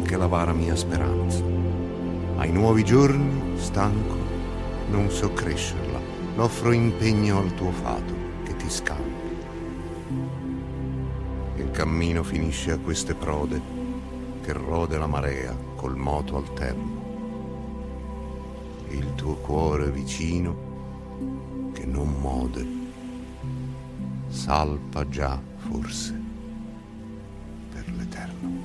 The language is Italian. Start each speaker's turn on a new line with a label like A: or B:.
A: anche l'avara mia speranza. Ai nuovi giorni, stanco, non so crescerla, l'offro impegno al tuo fato che ti scampi. Il cammino finisce a queste prode che rode la marea col moto alterno. Il tuo cuore vicino che non mode, salpa già forse per l'eterno.